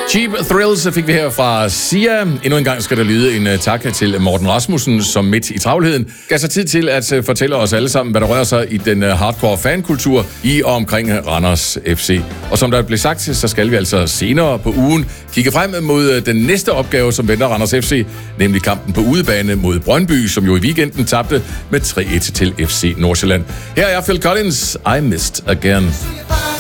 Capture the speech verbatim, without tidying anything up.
Cheap Thrills fik vi her fra Sia. Endnu en gang skal der lyde en uh, tak til Morten Rasmussen, som midt i travlheden gav sig tid til at uh, fortælle os alle sammen, hvad der rører sig i den uh, hardcore fankultur i og omkring Randers F C. Og som der blev sagt, så skal vi altså senere på ugen kigge frem mod uh, den næste opgave, som venter Randers F C, nemlig kampen på udebane mod Brøndby, som jo i weekenden tabte med tre et til F C Nordsjælland. Her er Phil Collins, I Missed Again.